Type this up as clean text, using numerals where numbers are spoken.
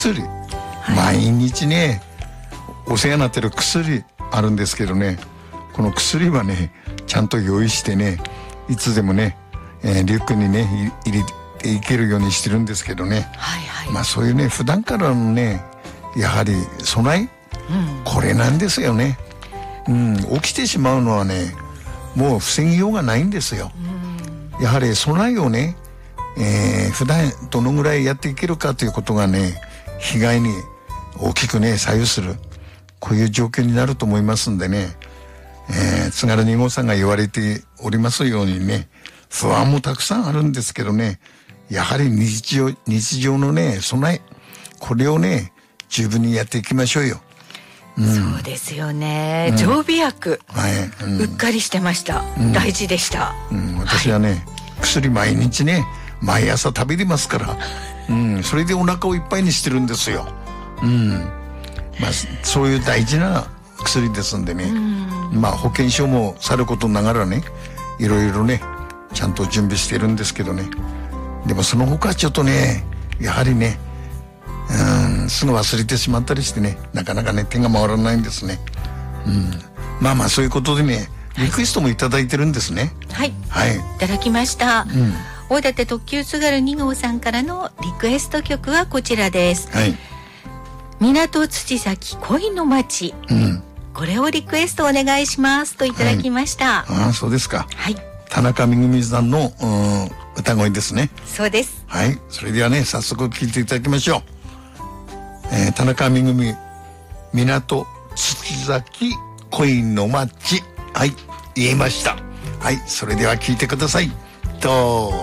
薬、毎日ねお世話になってる薬あるんですけどね、この薬はねちゃんと用意してね、いつでもね、リュックにね入れていけるようにしてるんですけどね、まあそういうね普段からのねやはり備え、これなんですよね。起きてしまうのはねもう防ぎようがないんですよ。やはり備えをね、普段どのぐらいやっていけるかということがね被害に大きくね左右する、こういう状況になると思いますんでね、津軽2号さんが言われておりますようにね、不安もたくさんあるんですけどね、やはり日常のね備え、これをね十分にやっていきましょうよ。 そうですよね、常備薬、うっかりしてました、大事でした。 私はね、薬毎日ね毎朝食べてますから、それでお腹をいっぱいにしてるんですよ。まあそういう大事な薬ですんでね、まあ保険証もさることながらねいろいろねちゃんと準備してるんですけどね、でもその他ちょっとねやはりねすぐ忘れてしまったりしてね、なかなかね手が回らないんですね。まあそういうことでねリクエストもいただいてるんですね。 いただきました。大館特急津軽2号さんからのリクエスト曲はこちらです。港土崎恋の町、これをリクエストお願いしますといただきました。 そうですか。田中めぐみさんの歌声ですね。 そうです。 それではね早速聴いていただきましょう。田中めぐみ、港土崎恋の町、言えました。それでは聴いてください。どうぞ。